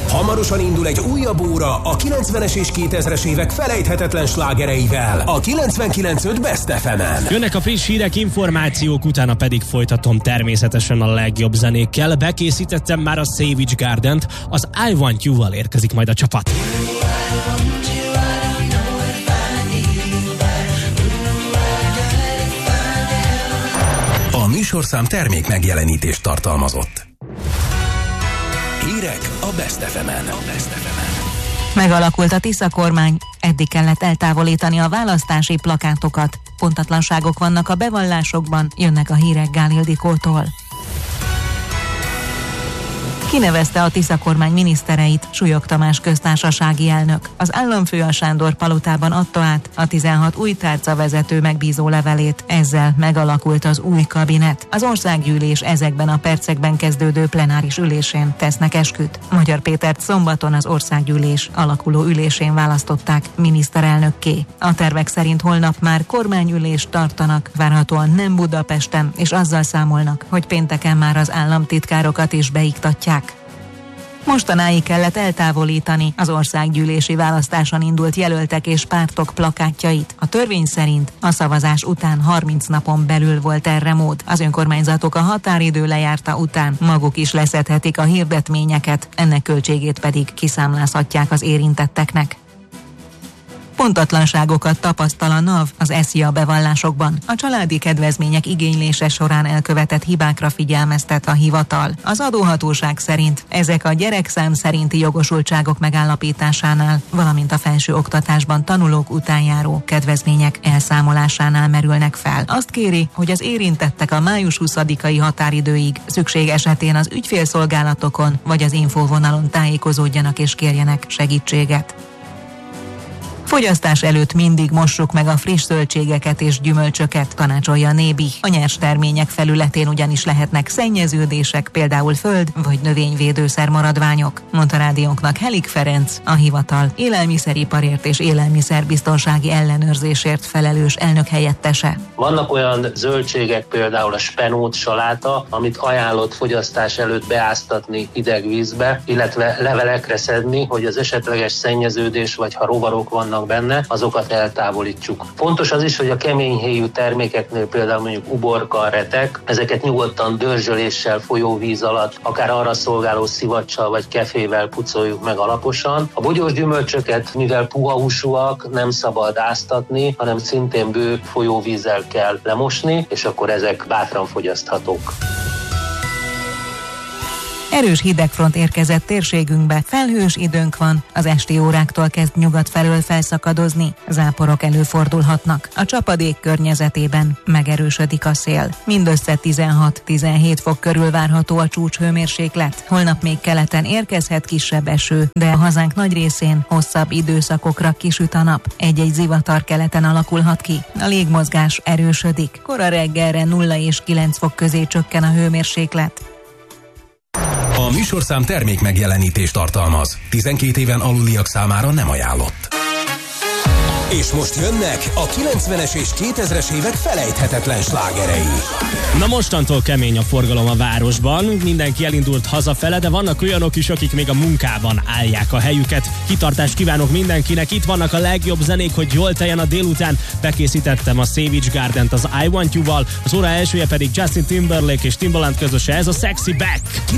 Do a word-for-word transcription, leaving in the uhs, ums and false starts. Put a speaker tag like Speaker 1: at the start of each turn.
Speaker 1: Hamarosan indul egy újabb óra a kilencvenes és kétezres évek felejthetetlen slágereivel a kilencvenkilenc pont öt Best ef emen.
Speaker 2: Jönnek a friss hírek, információk, utána pedig folytatom természetesen a legjobb zenékkel. Bekészítettem már a Savage Gardent, az I Want You-val érkezik majd a csapat.
Speaker 1: A műsorszám termék megjelenítést tartalmazott. Hírek a Best ef emen.
Speaker 3: Megalakult a Tisza kormány, eddig kellett eltávolítani a választási plakátokat. Pontatlanságok vannak a bevallásokban, jönnek a hírek Gál Ildikótól. Kinevezte a Tisza kormány minisztereit Súlyog Tamás köztársasági elnök. Az államfő a Sándor palotában adta át a tizenhat új tárcavezető megbízó levelét. Ezzel megalakult az új kabinet. Az országgyűlés ezekben a percekben kezdődő plenáris ülésén tesznek esküt. Magyar Pétert szombaton az országgyűlés alakuló ülésén választották miniszterelnökké. A tervek szerint holnap már kormányülést tartanak, várhatóan nem Budapesten, és azzal számolnak, hogy pénteken már az államtitkárokat is beiktatják. Mostanáig kellett eltávolítani az országgyűlési választáson indult jelöltek és pártok plakátjait. A törvény szerint a szavazás után harminc napon belül volt erre mód. Az önkormányzatok a határidő lejárta után maguk is leszedhetik a hirdetményeket, ennek költségét pedig kiszámlázhatják az érintetteknek. Pontatlanságokat tapasztal a NAV az é es zé i á bevallásokban. A családi kedvezmények igénylése során elkövetett hibákra figyelmeztet a hivatal. Az adóhatóság szerint ezek a gyerekszám szerinti jogosultságok megállapításánál, valamint a felső oktatásban tanulók után járó kedvezmények elszámolásánál merülnek fel. Azt kéri, hogy az érintettek a május huszadikai határidőig szükség esetén az ügyfélszolgálatokon vagy az infóvonalon tájékozódjanak és kérjenek segítséget. Fogyasztás előtt mindig mossuk meg a friss zöldségeket és gyümölcsöket, tanácsolja a Nébi. A nyers termények felületén ugyanis lehetnek szennyeződések, például föld- vagy növényvédőszer maradványok, mondta rádiónknak Helik Ferenc, a hivatal élelmiszeriparért és élelmiszerbiztonsági ellenőrzésért felelős elnök helyettese.
Speaker 4: Vannak olyan zöldségek, például a spenót, saláta, amit ajánlott fogyasztás előtt beáztatni hideg vízbe, illetve levelekre szedni, hogy az esetleges szennyeződés vagy ha rovarok vannak benne, azokat eltávolítsuk. Fontos az is, hogy a keményhéjú termékeknél, például mondjuk uborka, retek, ezeket nyugodtan dörzsöléssel, folyóvíz alatt, akár arra szolgáló szivacsal vagy kefével pucoljuk meg alaposan. A bogyós gyümölcsöket, mivel puha húsúak, nem szabad áztatni, hanem szintén bő folyóvízzel kell lemosni, és akkor ezek bátran fogyaszthatók.
Speaker 3: Erős hidegfront érkezett térségünkbe, felhős időnk van, az esti óráktól kezd nyugat felől felszakadozni, záporok előfordulhatnak. A csapadék környezetében megerősödik a szél. Mindössze tizenhat-tizenhét fok körül várható a csúcshőmérséklet. Holnap még keleten érkezhet kisebb eső, de a hazánk nagy részén hosszabb időszakokra kisüt a nap. Egy-egy zivatar keleten alakulhat ki. A légmozgás erősödik. Kora reggelre nulla és kilenc fok közé csökken a hőmérséklet.
Speaker 1: A műsorszám termék megjelenítést tartalmaz. tizenkét éven aluliak számára nem ajánlott. És most jönnek a kilencvenes és kétezres évek felejthetetlen slágerei.
Speaker 2: Na mostantól kemény a forgalom a városban, mindenki elindult hazafele, de vannak olyanok is, akik még a munkában állják a helyüket. Kitartást kívánok mindenkinek, itt vannak a legjobb zenék, hogy jól teljen a délután. Bekészítettem a Savage Gardent az I Want You-val, az óra elsője pedig Justin Timberlake és Timbaland közöse, ez a Sexy Back.